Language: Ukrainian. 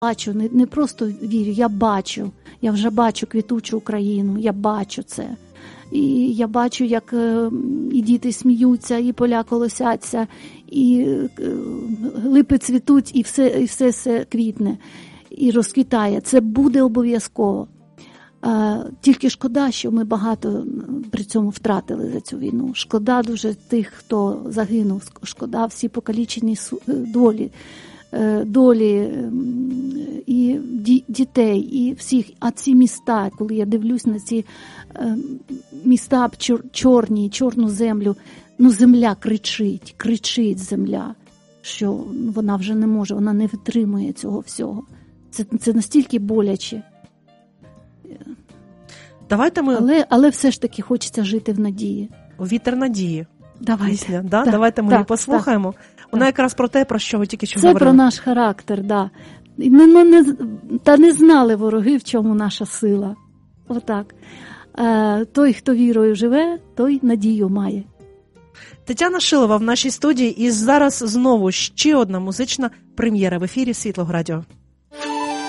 бачу, не просто вірю, я вже бачу квітучу Україну, я бачу це. І я бачу, як і діти сміються, і поля колосяться, і липи цвітуть, і все квітне, і розквітає. Це буде обов'язково. Тільки шкода, що ми багато при цьому втратили за цю війну. Шкода дуже тих, хто загинув, шкода всі покалічені долі і дітей, і всіх. А ці міста, коли я дивлюсь на ці міста чорну землю, земля кричить земля, що вона вже не може, вона не витримує цього всього. Це настільки боляче. Давайте але все ж таки хочеться жити в надії. «Вітер надії». Давайте. Давайте ми її послухаємо. Вона якраз про те, про що ви тільки що говорили. Це про наш характер, да. Та не знали вороги, в чому наша сила. Отак. Той, хто вірою живе, той надію має. Тетяна Шилова в нашій студії. І зараз знову ще одна музична прем'єра в ефірі Світлого Радіо.